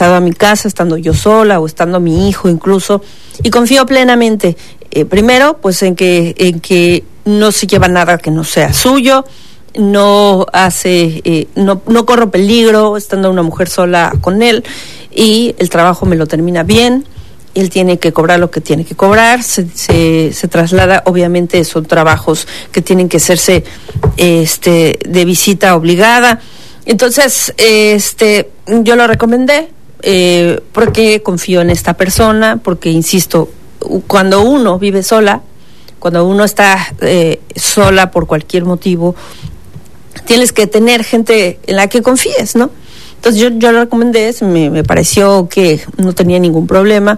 regresado a mi casa, estando yo sola o estando mi hijo incluso, y confío plenamente, primero, pues en que no se lleva nada que no sea suyo, no corro peligro estando una mujer sola con él, y el trabajo me lo termina bien. Él tiene que cobrar lo que tiene que cobrar, se traslada, obviamente son trabajos que tienen que hacerse de visita obligada. Entonces, yo lo recomendé porque confío en esta persona, porque insisto, cuando uno vive sola, cuando uno está sola por cualquier motivo, tienes que tener gente en la que confíes, ¿no? Entonces yo lo recomendé, me pareció que no tenía ningún problema.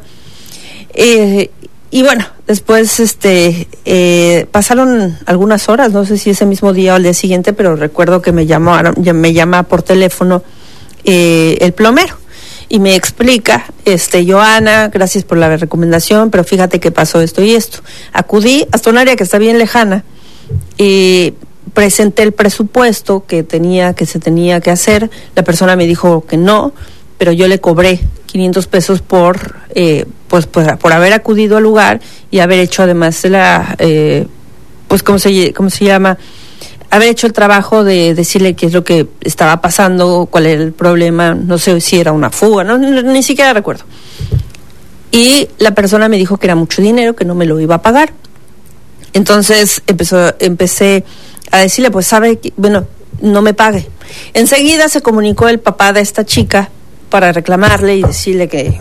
Y bueno, después pasaron algunas horas, no sé si ese mismo día o al día siguiente, pero recuerdo que me llama por teléfono el plomero y me explica, Joana, gracias por la recomendación, pero fíjate que pasó esto y esto. Acudí hasta un área que está bien lejana y presenté el presupuesto que se tenía que hacer. La persona me dijo que no, pero yo le cobré $500 por haber acudido al lugar y haber hecho además ¿cómo se llama? Haber hecho el trabajo de decirle qué es lo que estaba pasando, cuál era el problema, no sé si era una fuga, ni siquiera recuerdo. Y la persona me dijo que era mucho dinero, que no me lo iba a pagar. Entonces empecé a decirle, pues sabe, no me pague. Enseguida se comunicó el papá de esta chica para reclamarle y decirle que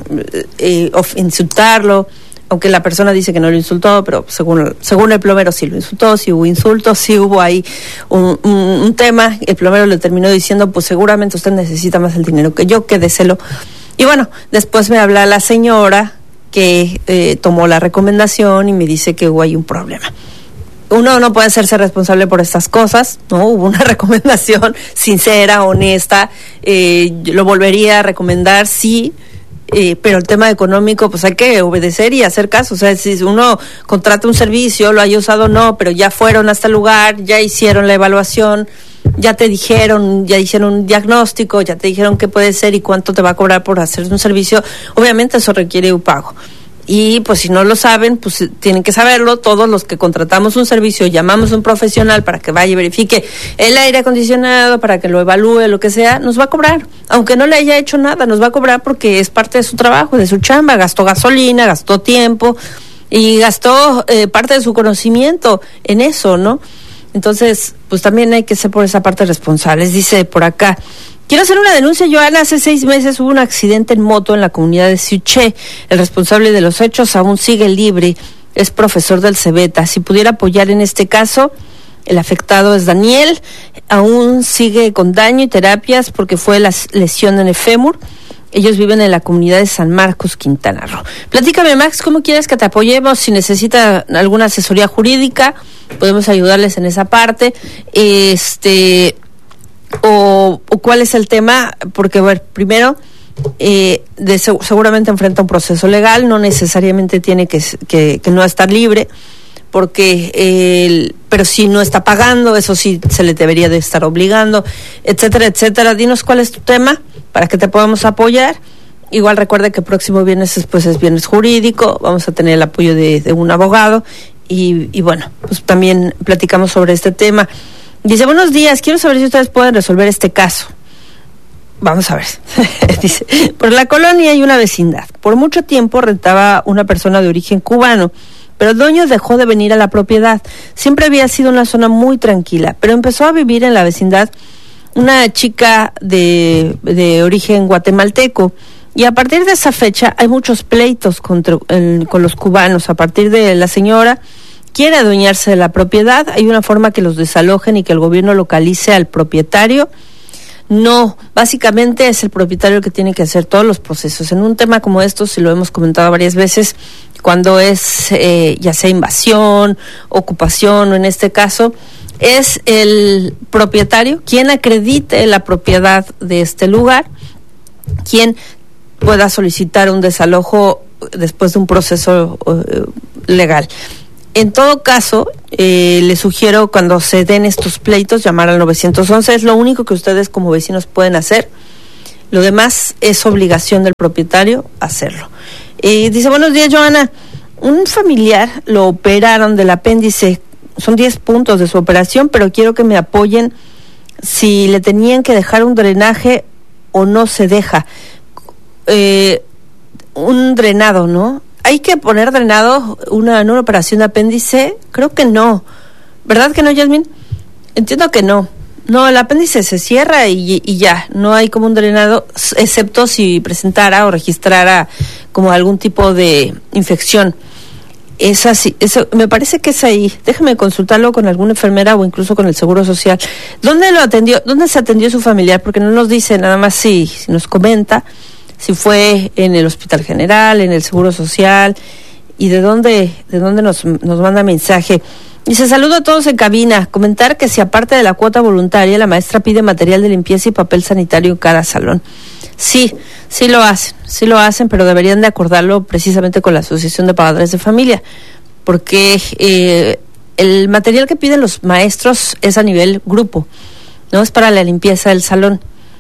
insultarlo, aunque la persona dice que no lo insultó, pero según el plomero sí lo insultó, sí hubo insultos, sí hubo ahí un tema. El plomero le terminó diciendo, pues seguramente usted necesita más el dinero que yo, quédeselo. Y bueno, después me habla la señora que tomó la recomendación y me dice que hubo ahí un problema. Uno no puede hacerse responsable por estas cosas, ¿no? Hubo una recomendación sincera, honesta, lo volvería a recomendar, sí, pero el tema económico, pues hay que obedecer y hacer caso. O sea, si uno contrata un servicio, lo haya usado o no, pero ya fueron hasta el lugar, ya hicieron la evaluación, ya te dijeron, ya hicieron un diagnóstico, ya te dijeron qué puede ser y cuánto te va a cobrar por hacer un servicio, obviamente eso requiere un pago. Y pues si no lo saben, pues tienen que saberlo. Todos los que contratamos un servicio, llamamos a un profesional para que vaya y verifique el aire acondicionado, para que lo evalúe, lo que sea, nos va a cobrar. Aunque no le haya hecho nada, nos va a cobrar porque es parte de su trabajo, de su chamba. Gastó gasolina, gastó tiempo y gastó parte de su conocimiento en eso, ¿no? Entonces, pues también hay que ser por esa parte responsables. Dice por acá: quiero hacer una denuncia, Joana. Hace 6 meses hubo un accidente en moto en la comunidad de Siuché. El responsable de los hechos aún sigue libre. Es profesor del Cebeta. Si pudiera apoyar en este caso, el afectado es Daniel. Aún sigue con daño y terapias porque fue la lesión en el fémur. Ellos viven en la comunidad de San Marcos, Quintana Roo. Platícame, Max, ¿cómo quieres que te apoyemos? Si necesita alguna asesoría jurídica, podemos ayudarles en esa parte. O cuál es el tema, porque bueno, primero seguramente enfrenta un proceso legal, no necesariamente tiene que no estar libre, porque pero si no está pagando, eso sí se le debería de estar obligando, etcétera, etcétera. Dinos cuál es tu tema para que te podamos apoyar. Igual recuerde que el próximo viernes después es viernes jurídico, vamos a tener el apoyo de un abogado y bueno, pues también platicamos sobre este tema. Dice: buenos días, quiero saber si ustedes pueden resolver este caso. Vamos a ver. Dice: por la colonia hay una vecindad. Por mucho tiempo rentaba una persona de origen cubano, pero el dueño dejó de venir a la propiedad. Siempre había sido una zona muy tranquila, pero empezó a vivir en la vecindad una chica de origen guatemalteco. Y a partir de esa fecha hay muchos pleitos con los cubanos. A partir de la señora quiere adueñarse de la propiedad, hay una forma que los desalojen y que el gobierno localice al propietario. No, básicamente es el propietario el que tiene que hacer todos los procesos. En un tema como esto, si lo hemos comentado varias veces, cuando es ya sea invasión, ocupación o en este caso, es el propietario quien acredite la propiedad de este lugar, quien pueda solicitar un desalojo después de un proceso legal. En todo caso, les sugiero, cuando se den estos pleitos, llamar al 911. Es lo único que ustedes como vecinos pueden hacer. Lo demás es obligación del propietario hacerlo. Dice, buenos días, Joana. Un familiar lo operaron del apéndice. Son 10 puntos de su operación, pero quiero que me apoyen si le tenían que dejar un drenaje o no se deja. Un drenado, ¿no? ¿Hay que poner drenado en una operación de apéndice? Creo que no. ¿Verdad que no, Yasmín? Entiendo que no. No, el apéndice se cierra y ya. No hay como un drenado, excepto si presentara o registrara como algún tipo de infección. Es así, eso me parece que es ahí. Déjame consultarlo con alguna enfermera o incluso con el Seguro Social. ¿Dónde lo atendió? ¿Dónde se atendió su familiar? Porque no nos dice, nada más si nos comenta si fue en el Hospital General, en el Seguro Social y de dónde nos manda mensaje. Dice, saludo a todos en cabina. Comentar que si aparte de la cuota voluntaria, la maestra pide material de limpieza y papel sanitario en cada salón. Sí lo hacen, pero deberían de acordarlo precisamente con la Asociación de Padres de Familia, porque el material que piden los maestros es a nivel grupo, no es para la limpieza del salón.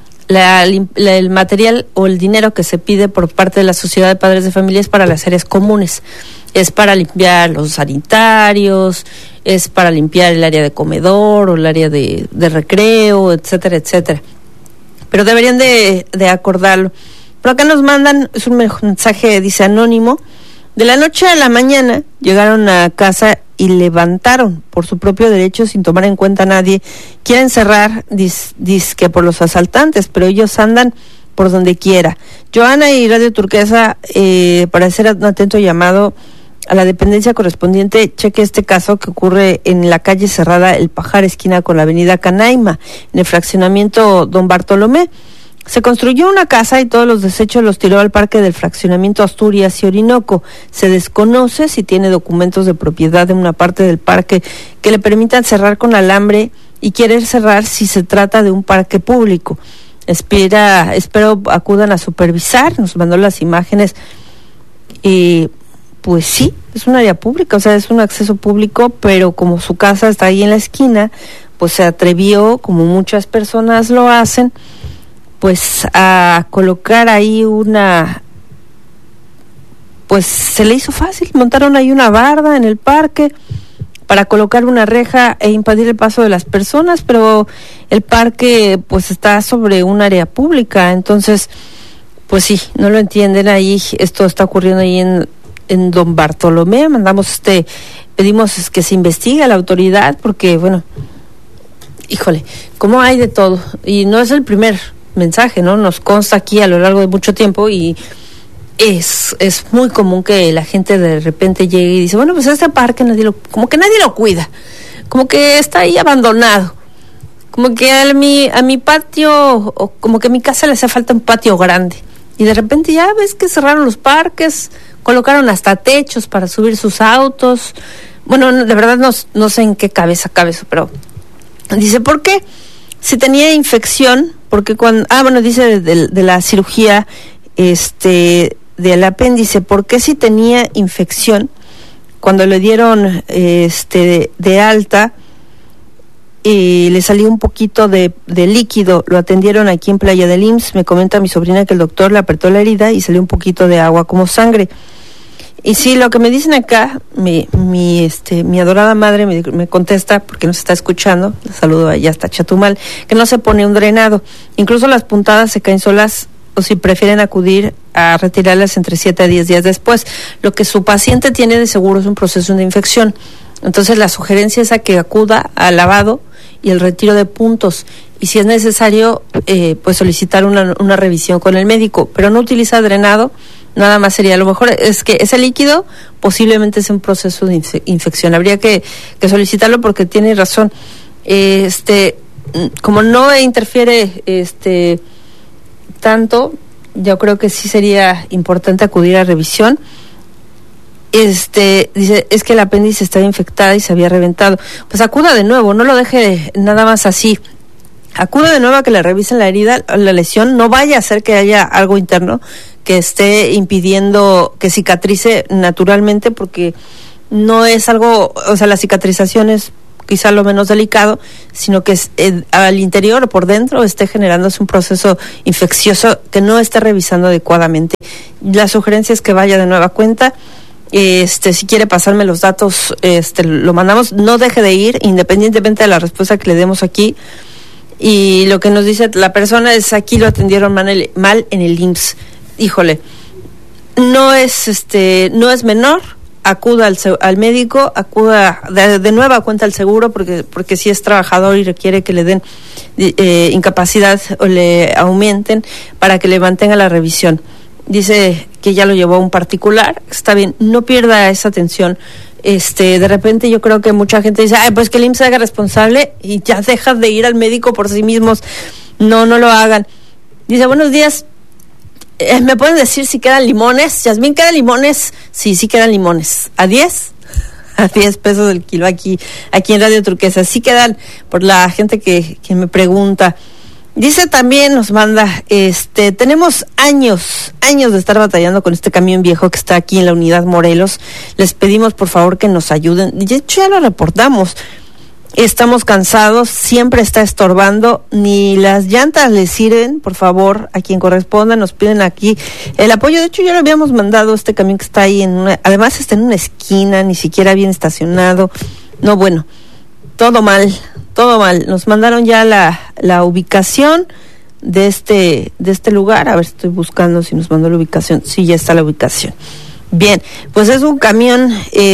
El material o el dinero que se pide por parte de la Sociedad de Padres de Familia es para las áreas comunes, es para limpiar los sanitarios, es para limpiar el área de comedor o el área de recreo, etcétera, etcétera. Pero deberían de acordarlo. Por acá nos mandan, es un mensaje, dice anónimo, de la noche a la mañana llegaron a casa y levantaron por su propio derecho sin tomar en cuenta a nadie. Quieren cerrar, que por los asaltantes, pero ellos andan por donde quiera. Joana y Radio Turquesa, para hacer un atento llamado a la dependencia correspondiente, cheque este caso que ocurre en la calle cerrada El Pajar, esquina con la avenida Canaima, en el fraccionamiento Don Bartolomé. Se construyó una casa y todos los desechos los tiró al parque del fraccionamiento Asturias y Orinoco. Se desconoce si tiene documentos de propiedad de una parte del parque que le permitan cerrar con alambre y quiere cerrar si se trata de un parque público. Espero acudan a supervisar, nos mandó las imágenes. Pues sí, es un área pública, o sea, es un acceso público, pero como su casa está ahí en la esquina, pues se atrevió, como muchas personas lo hacen, pues a colocar ahí pues se le hizo fácil, montaron ahí una barda en el parque para colocar una reja e impedir el paso de las personas, pero el parque pues está sobre un área pública, entonces pues sí, no lo entienden ahí, esto está ocurriendo ahí en Don Bartolomé. Pedimos que se investigue a la autoridad porque bueno, híjole, cómo hay de todo, y no es el primer mensaje, ¿no? Nos consta aquí a lo largo de mucho tiempo y es muy común que la gente de repente llegue y dice, bueno, pues este parque como que nadie lo cuida, como que está ahí abandonado, como que a mi patio, o como que a mi casa le hace falta un patio grande, y de repente ya ves que cerraron los parques, colocaron hasta techos para subir sus autos. Bueno, de verdad no sé en qué cabeza cabe eso, pero dice, ¿por qué? Si tenía infección, porque dice de la cirugía del apéndice, ¿por qué si tenía infección cuando le dieron de alta y le salió un poquito de líquido, lo atendieron aquí en Playa del IMSS? Me comenta mi sobrina que el doctor le apretó la herida y salió un poquito de agua como sangre. Y sí, lo que me dicen acá, mi adorada madre me contesta, porque nos está escuchando, saludo allá hasta Chetumal, que no se pone un drenado. Incluso las puntadas se caen solas, o si prefieren acudir a retirarlas entre 7 a 10 días después. Lo que su paciente tiene de seguro es un proceso de infección. Entonces la sugerencia es a que acuda al lavado y el retiro de puntos. Y si es necesario, pues solicitar una revisión con el médico, pero no utiliza drenado. Nada más sería, lo mejor es que ese líquido posiblemente es un proceso de infección. Habría que solicitarlo porque tiene razón. Como no interfiere tanto, yo creo que sí sería importante acudir a revisión. Dice, es que el apéndice estaba infectada y se había reventado. Pues acuda de nuevo, no lo deje nada más así. Acuda de nuevo a que le revisen la herida, la lesión. No vaya a ser que haya algo interno que esté impidiendo que cicatrice naturalmente, porque no es algo, o sea, la cicatrización es quizá lo menos delicado, sino que al interior o por dentro esté generándose un proceso infeccioso que no esté revisando adecuadamente. La sugerencia es que vaya de nueva cuenta. Si quiere pasarme los datos, lo mandamos. No deje de ir, independientemente de la respuesta que le demos aquí. Y lo que nos dice la persona es: aquí lo atendieron mal en el IMSS. Híjole, no es menor. Acuda al médico, acuda de nueva cuenta al seguro, porque si es trabajador y requiere que le den incapacidad o le aumenten para que le mantenga la revisión. Dice que ya lo llevó a un particular. Está bien, no pierda esa atención. De repente yo creo que mucha gente dice: pues que el IMSS se haga responsable, y ya dejas de ir al médico por sí mismos. No lo hagan. Dice: buenos días. ¿Me pueden decir si quedan limones? Yasmín, ¿quedan limones? Sí quedan limones. ¿A 10? A 10 pesos el kilo aquí en Radio Turquesa. Sí quedan, por la gente que me pregunta. Dice también, nos manda, tenemos años de estar batallando con este camión viejo que está aquí en la unidad Morelos. Les pedimos por favor que nos ayuden. De hecho ya lo reportamos. Estamos cansados, siempre está estorbando, ni las llantas le sirven. Por favor, a quien corresponda, nos piden aquí el apoyo. De hecho, ya lo habíamos mandado, este camión que está ahí además está en una esquina, ni siquiera bien estacionado. No, bueno, todo mal. Nos mandaron ya la ubicación de este lugar. A ver, estoy buscando si nos mandó la ubicación. Sí, ya está la ubicación. Bien, pues es un camión,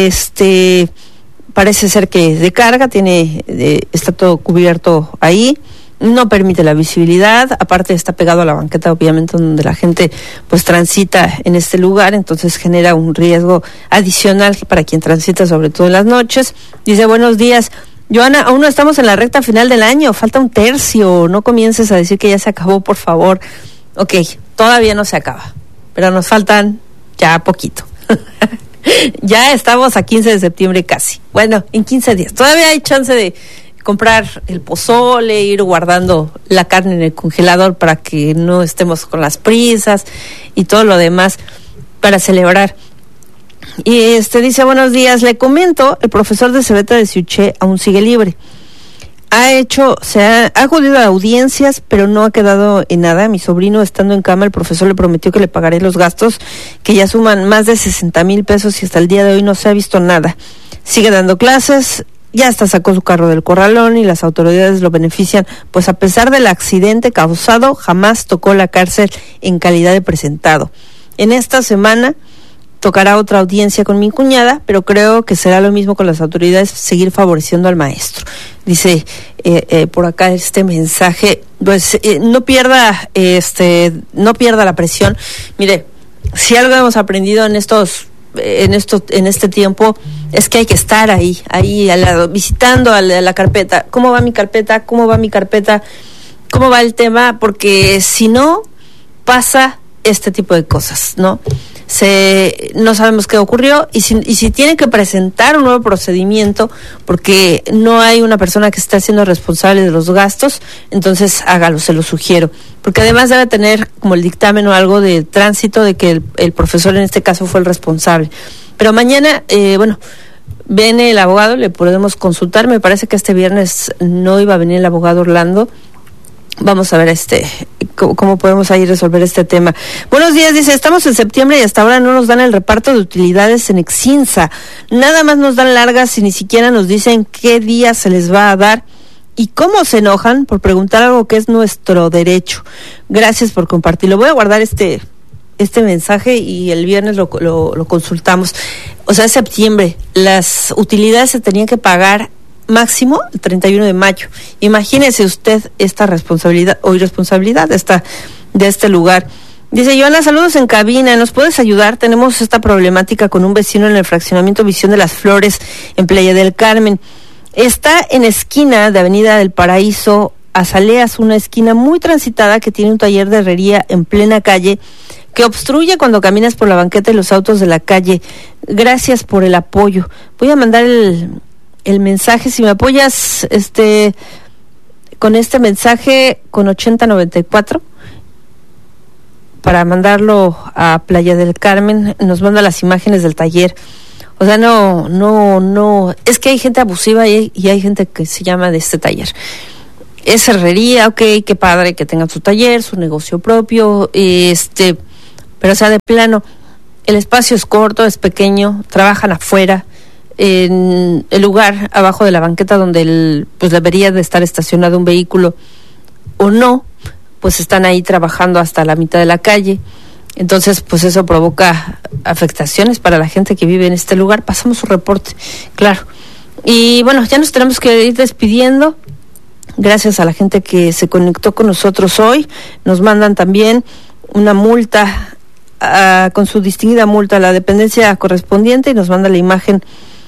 parece ser que es de carga, está todo cubierto ahí, no permite la visibilidad, aparte está pegado a la banqueta, obviamente, donde la gente pues transita en este lugar, entonces genera un riesgo adicional para quien transita, sobre todo en las noches. Dice: buenos días, Joana, aún no estamos en la recta final del año, falta un tercio, no comiences a decir que ya se acabó, por favor. Ok, todavía no se acaba, pero nos faltan ya poquito. Ya estamos a 15 de septiembre casi. Bueno, en 15 días. Todavía hay chance de comprar el pozole, ir guardando la carne en el congelador para que no estemos con las prisas y todo lo demás para celebrar. Y dice: buenos días, le comento, el profesor de Cebeta de Siuché aún sigue libre. Ha acudido a audiencias, pero no ha quedado en nada. Mi sobrino, estando en cama, el profesor le prometió que le pagaré los gastos, que ya suman más de 60,000 pesos, y hasta el día de hoy no se ha visto nada. Sigue dando clases, ya hasta sacó su carro del corralón y las autoridades lo benefician, pues a pesar del accidente causado, jamás tocó la cárcel en calidad de presentado. En esta semana tocará otra audiencia con mi cuñada, pero creo que será lo mismo con las autoridades, seguir favoreciendo al maestro. Dice por acá este mensaje, pues no pierda la presión. Mire, si algo hemos aprendido en este tiempo, es que hay que estar ahí al lado, visitando a la carpeta. ¿Cómo va mi carpeta? ¿Cómo va el tema? Porque si no, pasa este tipo de cosas, ¿no? No sabemos qué ocurrió, y si tiene que presentar un nuevo procedimiento porque no hay una persona que esté siendo responsable de los gastos, entonces hágalo, se lo sugiero, porque además debe tener como el dictamen o algo de tránsito de que el profesor en este caso fue el responsable. Pero mañana, viene el abogado, le podemos consultar. Me parece que este viernes no iba a venir el abogado Orlando. Vamos a ver cómo podemos ahí resolver este tema. Buenos días, dice: estamos en septiembre y hasta ahora no nos dan el reparto de utilidades en Exinsa. Nada más nos dan largas y ni siquiera nos dicen qué día se les va a dar. ¿Y cómo se enojan por preguntar algo que es nuestro derecho? Gracias por compartirlo. Voy a guardar este mensaje y el viernes lo consultamos. O sea, es septiembre. Las utilidades se tenían que pagar máximo el 31 de mayo. Imagínese usted esta responsabilidad o irresponsabilidad de este lugar. Dice: Joana, saludos en cabina, ¿nos puedes ayudar? Tenemos esta problemática con un vecino en el fraccionamiento Visión de las Flores, en Playa del Carmen. Está en esquina de Avenida del Paraíso, Azaleas, una esquina muy transitada que tiene un taller de herrería en plena calle que obstruye cuando caminas por la banqueta y los autos de la calle. Gracias por el apoyo. Voy a mandar el mensaje, si me apoyas con este mensaje con 8094 para mandarlo a Playa del Carmen. Nos manda las imágenes del taller. O sea, no, es que hay gente abusiva y hay gente que se llama de este taller. Es herrería, ok, qué padre que tengan su taller, su negocio propio, pero o sea, de plano, el espacio es corto, es pequeño, trabajan afuera, en el lugar abajo de la banqueta donde pues debería de estar estacionado un vehículo o no, pues están ahí trabajando hasta la mitad de la calle. Entonces, pues eso provoca afectaciones para la gente que vive en este lugar. Pasamos su reporte, claro. Y bueno, ya nos tenemos que ir despidiendo. Gracias a la gente que se conectó con nosotros hoy. Nos mandan también una multa, con su distinguida multa a la dependencia correspondiente, y nos manda la imagen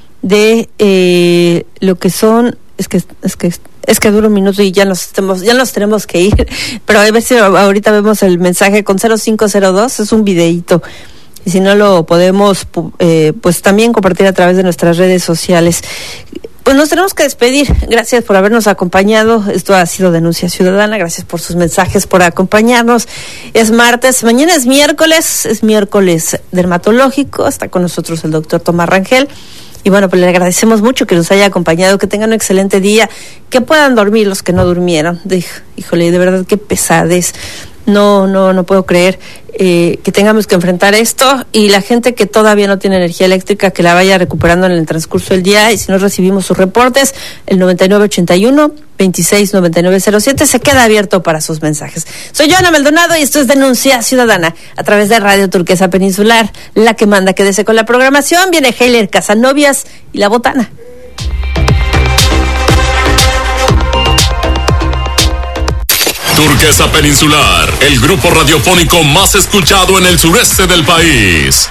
de lo que son. Es que dura un minuto y ya nos tenemos que ir, pero a ver si ahorita vemos el mensaje con 0502, es un videíto, y si no lo podemos pues también compartir a través de nuestras redes sociales. Pues nos tenemos que despedir. Gracias por habernos acompañado. Esto ha sido Denuncia Ciudadana. Gracias por sus mensajes, por acompañarnos. Es martes, mañana es miércoles dermatológico. Está con nosotros el doctor Tomás Rangel. Y bueno, pues le agradecemos mucho que nos haya acompañado, que tengan un excelente día, que puedan dormir los que no durmieron. Híjole, de verdad qué pesadez. No puedo creer que tengamos que enfrentar esto, y la gente que todavía no tiene energía eléctrica, que la vaya recuperando en el transcurso del día, y si no recibimos sus reportes, el 9981-269907 se queda abierto para sus mensajes. Soy Joana Maldonado y esto es Denuncia Ciudadana a través de Radio Turquesa Peninsular, la que manda. Quédese con la programación. Viene Heiler Casanovias y La Botana. Turquesa Peninsular, el grupo radiofónico más escuchado en el sureste del país.